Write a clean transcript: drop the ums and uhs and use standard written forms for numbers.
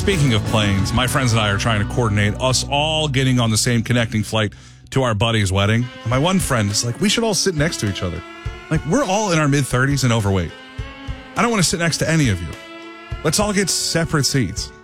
Speaking of planes, my friends and I are trying to coordinate us all getting on the same connecting flight to our buddy's wedding. And my one friend is like, we should all sit next to each other. Like, we're all in our mid-30s and overweight. I don't want to sit next to any of you. Let's all get separate seats.